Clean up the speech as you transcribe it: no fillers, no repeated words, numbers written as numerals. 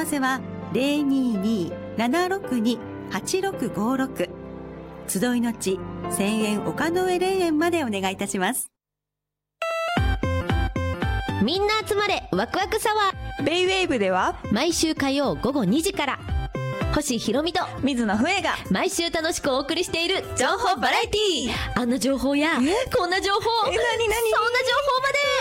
せは 022-762-8656 集いの地1000円岡の上霊園までお願いいたします。 みんな集まれワクワクサワーベイウェーブでは毎週火曜午後2時から星ひろみと水野ふえが毎週楽しくお送りしている情報バラエティー。あんな情報やこんな情報、そんな情報まで